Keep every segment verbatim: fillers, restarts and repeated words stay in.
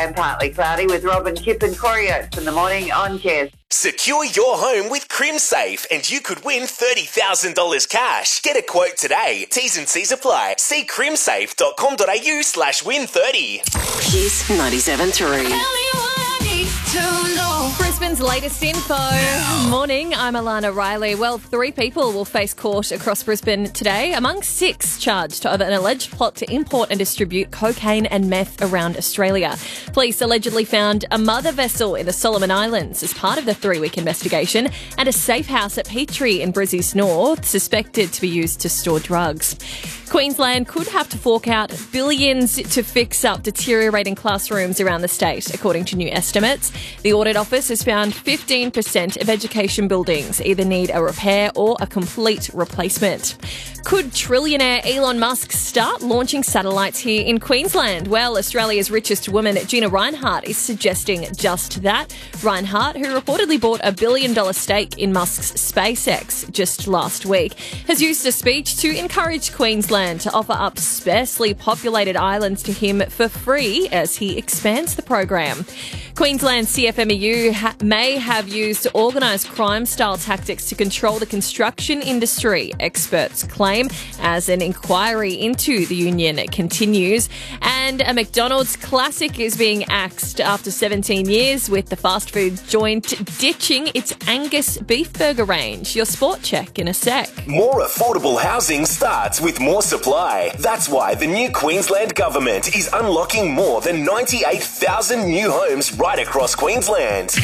and partly cloudy with Robin, Kip and Corey Oates in the morning on Kiss. Secure your home with CrimSafe and you could win thirty thousand dollars cash. Get a quote today. T's and C's apply. See crimsafe.com.au slash win 30. Kiss ninety-seven three. Brisbane's latest info. Morning, I'm Alana Riley. Well, three people will face court across Brisbane today, among six charged over an alleged plot to import and distribute cocaine and meth around Australia. Police allegedly found a mother vessel in the Solomon Islands as part of the three-week investigation and a safe house at Petrie in Brizzy's North suspected to be used to store drugs. Queensland could have to fork out billions to fix up deteriorating classrooms around the state, according to new estimates. The Audit Office has found fifteen percent of education buildings either need a repair or a complete replacement. Could trillionaire Elon Musk start launching satellites here in Queensland? Well, Australia's richest woman, Gina Rinehart, is suggesting just that. Rinehart, who reportedly bought a billion dollar stake in Musk's SpaceX just last week, has used a speech to encourage Queensland to offer up sparsely populated islands to him for free as he expands the program. Queensland C F M E U ha- may have used organised crime-style tactics to control the construction industry, experts claim, as an inquiry into the union continues. And a McDonald's classic is being axed after seventeen years, with the fast food joint ditching its Angus beef burger range. Your sport check in a sec. More affordable housing starts with more supply. That's why the new Queensland government is unlocking more than ninety-eight thousand new homes right across Queensland.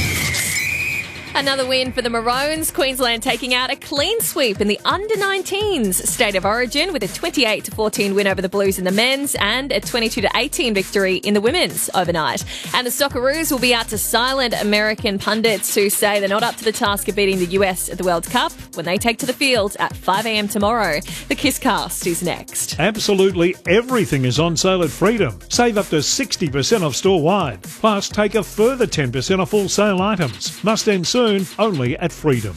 Another win for the Maroons. Queensland taking out a clean sweep in the under nineteens State of Origin with a twenty-eight to fourteen win over the Blues in the men's and a twenty-two to eighteen victory in the women's overnight. And the Socceroos will be out to silent American pundits who say they're not up to the task of beating the U S at the World Cup when they take to the field at five a.m. tomorrow. The Kisscast is next. Absolutely everything is on sale at Freedom. Save up to sixty percent off store-wide. Plus, take a further ten percent off all sale items. Must end soon, only at Freedom.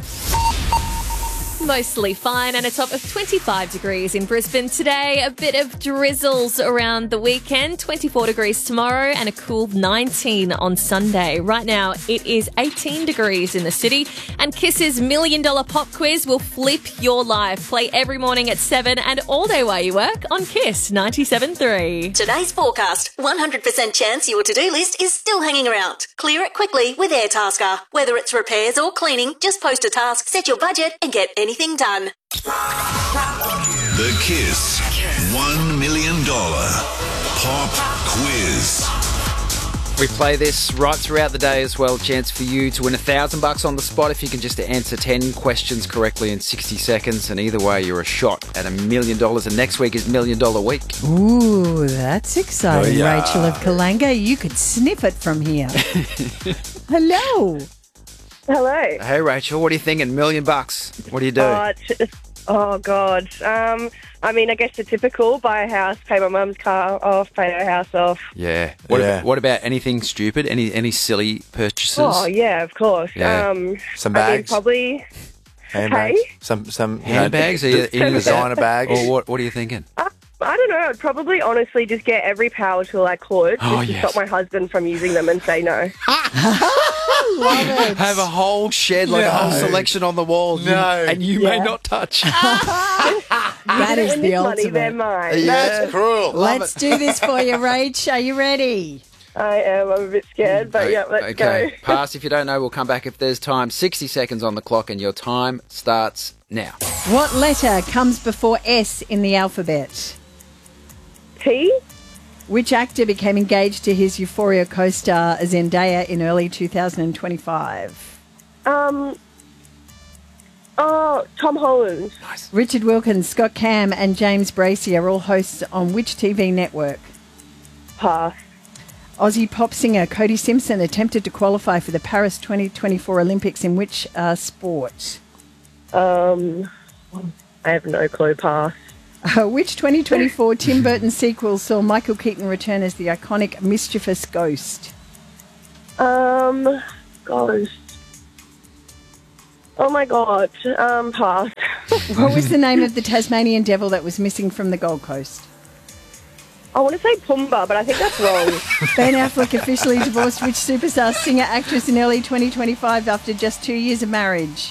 Mostly fine and a top of twenty-five degrees in Brisbane today. A bit of drizzles around the weekend. twenty-four degrees tomorrow and a cool nineteen on Sunday. Right now it is eighteen degrees in the city, and Kiss's Million Dollar Pop Quiz will flip your life. Play every morning at seven and all day while you work on Kiss ninety-seven three. Today's forecast. one hundred percent chance your to-do list is still hanging around. Clear it quickly with Airtasker. Whether it's repairs or cleaning, just post a task, set your budget and get anything done. The Kiss one million dollar Pop Quiz. We play this right throughout the day as well. Chance for you to win a thousand bucks on the spot if you can just answer ten questions correctly in sixty seconds. And either way, you're a shot at a million dollars. And next week is Million Dollar Week. Ooh, that's exciting. Oh, yeah. Rachel of Kalanga, you could sniff it from here. Hello. Hello. Hey, Rachel, what are you thinking? Million bucks. What do you do? Oh, t- oh God. Um, I mean, I guess the typical: buy a house, pay my mum's car off, pay her house off. Yeah. What, Yeah. About, what about anything stupid? Any any silly purchases? Oh yeah, of course. Yeah. Um, Some I mean, bags? probably Handbags? Hey? Some, some you know, Handbags? Are you, are you designer bags? Or what, what are you thinking? Uh, I don't know. I'd probably honestly just get every power tool I could Oh, just to yes. stop my husband from using them and say no. Love it. Have a whole shed, like a whole No. selection on the wall. you- No. and you may Yeah. not touch. That is and the this money, they're ultimate. mine. That's cruel. Love Let's it. do this for you, Rach. Are you ready? I am. I'm a bit scared, but yeah, let's okay. go. Pass if you don't know. We'll come back if there's time. sixty seconds on the clock and your time starts now. What letter comes before S in the alphabet? T? Which actor became engaged to his Euphoria co-star Zendaya in early two thousand twenty-five? Um. Oh, Tom Holland. Richard Wilkins, Scott Cam and James Bracey are all hosts on which T V network? Pass. Aussie pop singer Cody Simpson attempted to qualify for the Paris twenty twenty-four Olympics in which uh, sport? Um. I have no clue. Pass. Uh, which twenty twenty-four Tim Burton sequel saw Michael Keaton return as the iconic mischievous ghost? Um. Ghost. Oh my God. Um. Pass. What was the name of the Tasmanian devil that was missing from the Gold Coast? I want to say Pumbaa, but I think that's wrong. Ben Affleck officially divorced which superstar singer actress in early twenty twenty-five after just two years of marriage?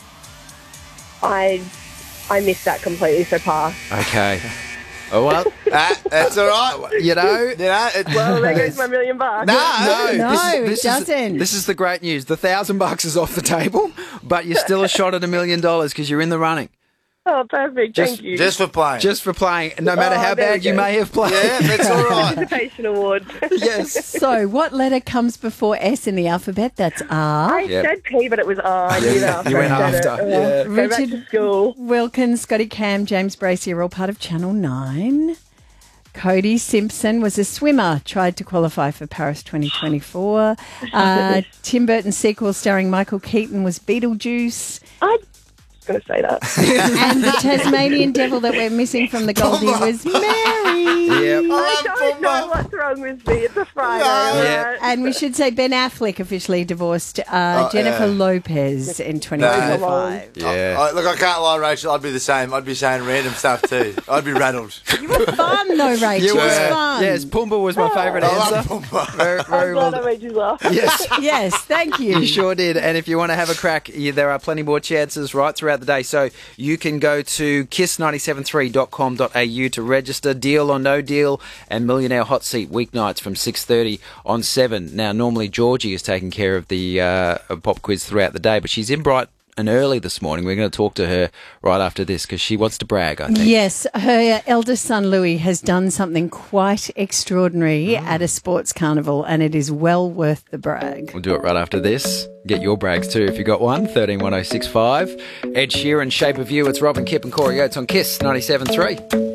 I I missed that completely, so pass. Okay. Oh, well, Ah, that's all right. you know. You know, it, Well, there goes my million bucks. No, No, No, this, it is, this doesn't. Is, this is the great news. The thousand bucks is off the table, but you're still a shot at a million dollars because you're in the running. Oh, perfect. Just- Thank you. just for playing. Just for playing, no matter Oh, how there bad we you go. may have played. yeah, that's all right. Participation award. Yes. So, what letter comes before S in the alphabet? That's R. I Yep. said P, but it was R. I knew that after you went I said after, it. yeah. Oh, Go back to Richard school. Wilkins, Scotty Cam, James Bracey are all part of Channel nine. Cody Simpson was a swimmer, tried to qualify for Paris twenty twenty-four. Uh, Tim Burton's sequel starring Michael Keaton was Beetlejuice. I was going to say that. And the Tasmanian devil that we're missing from the Goldie was Mary. Yep. I don't know what's wrong with me. It's a Friday. Yeah. alright? And we should say Ben Affleck officially divorced uh, Oh, Jennifer yeah. Lopez in twenty twenty-five. Yeah. I, look, I can't lie, Rachel. I'd be the same. I'd be saying random stuff too. I'd be rattled. You were fun though, Rachel. You It was were. fun. Yes, Pumbaa was my favourite I love answer. Pumbaa. Very, very I'm well glad I done. made you laugh. Yes. Yes, thank you. You sure did. And if you want to have a crack, you, there are plenty more chances right throughout the day. So you can go to kiss nine seven three dot com dot a u to register. Deal or no deal, and Millionaire Hot Seat weeknights from six thirty on seven. Now, normally Georgie is taking care of the uh, pop quiz throughout the day, but she's in bright and early this morning. We're going to talk to her right after this because she wants to brag, I think. Yes, her eldest son Louis has done something quite extraordinary Mm. at a sports carnival, and it is well worth the brag. We'll do it right after this. Get your brags too if you got one. thirteen one oh six five. Ed Sheeran, Shape of You. It's Robin, Kip and Corey Oates on Kiss ninety-seven point three.